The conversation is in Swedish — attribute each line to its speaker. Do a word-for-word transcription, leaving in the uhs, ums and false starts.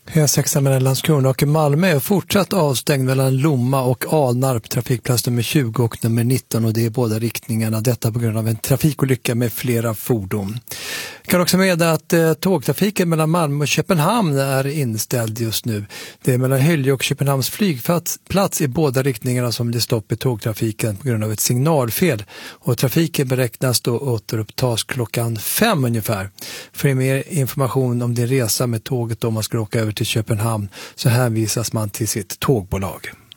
Speaker 1: P sex mellan Landskrona och Malmö är fortsatt avstängd mellan Lomma och Alnarp, trafikplats nummer tjugo och nummer nitton, och det är båda riktningarna. Detta på grund av en trafikolycka med flera fordon. Jag kan också meddela att eh, tågtrafiken mellan Malmö och Köpenhamn är inställd just nu. Det är mellan Hyllie och Köpenhamns flygplats plats i båda riktningarna som det stopp i tågtrafiken på grund av ett signalfel. Och trafiken beräknas då återupptas klockan fem ungefär. För mer information om din resa med tåget om man ska åka över till Köpenhamn så hänvisas man till sitt tågbolag.